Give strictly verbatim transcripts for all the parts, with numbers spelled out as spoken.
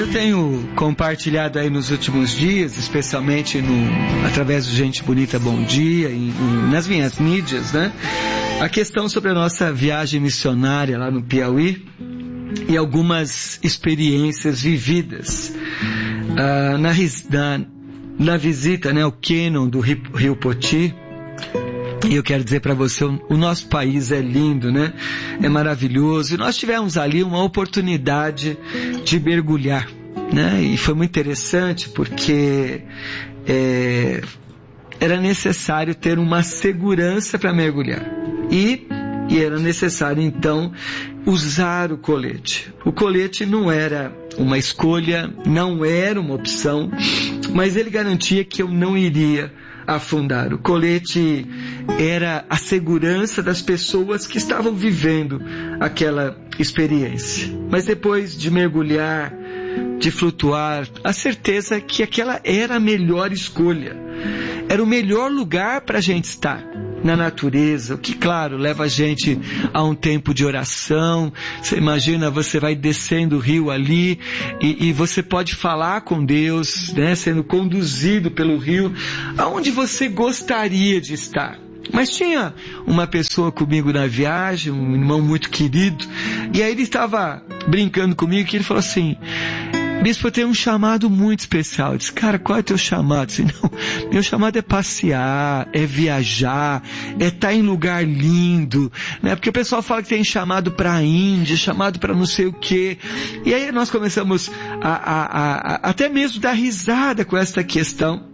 tenho compartilhado aí nos últimos dias, especialmente no, através do Gente Bonita Bom Dia, e, e nas minhas mídias, né? A questão sobre a nossa viagem missionária lá no Piauí e algumas experiências vividas uh, na, na, na visita, né, ao cânion do Rio, Rio Poti. E eu quero dizer para você, o nosso país é lindo, né? É maravilhoso. E nós tivemos ali uma oportunidade de mergulhar, né? E foi muito interessante porque é, era necessário ter uma segurança para mergulhar. E, e era necessário, então, usar o colete. O colete não era uma escolha, não era uma opção, mas ele garantia que eu não iria afundar. O colete era a segurança das pessoas que estavam vivendo aquela experiência. Mas depois de mergulhar, de flutuar, a certeza que aquela era a melhor escolha. Era o melhor lugar para a gente estar, na natureza, o que, claro, leva a gente a um tempo de oração. Você imagina, você vai descendo o rio ali e, e você pode falar com Deus, né, sendo conduzido pelo rio, aonde você gostaria de estar. Mas tinha uma pessoa comigo na viagem, um irmão muito querido, e aí ele estava brincando comigo, que ele falou assim: bispo, eu tenho um chamado muito especial. Eu disse: cara, qual é o teu chamado? Eu disse: não, meu chamado é passear, é viajar, é estar em lugar lindo, né? Porque o pessoal fala que tem chamado para a Índia, chamado para não sei o quê. E aí nós começamos a, a, a, a até mesmo dar risada com esta questão.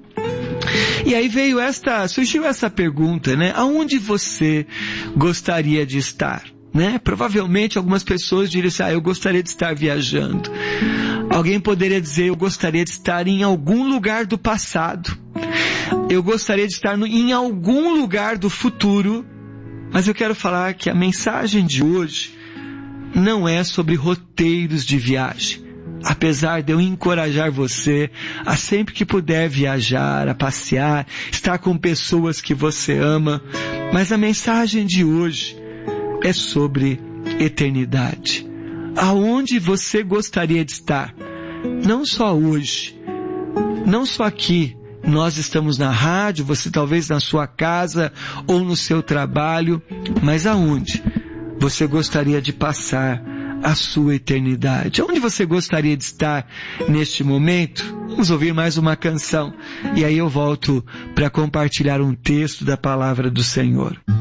E aí veio esta, surgiu essa pergunta, né? Aonde você gostaria de estar? Né? Provavelmente algumas pessoas diriam assim: ah, eu gostaria de estar viajando. Alguém poderia dizer: eu gostaria de estar em algum lugar do passado. Eu gostaria de estar no, em algum lugar do futuro. Mas eu quero falar que a mensagem de hoje não é sobre roteiros de viagem. Apesar de eu encorajar você a sempre que puder viajar, a passear, estar com pessoas que você ama. Mas a mensagem de hoje é sobre eternidade. Aonde você gostaria de estar? Não só hoje, não só aqui. Nós estamos na rádio, você talvez na sua casa ou no seu trabalho, mas aonde você gostaria de passar a sua eternidade? Onde você gostaria de estar neste momento? Vamos ouvir mais uma canção e aí eu volto para compartilhar um texto da palavra do Senhor.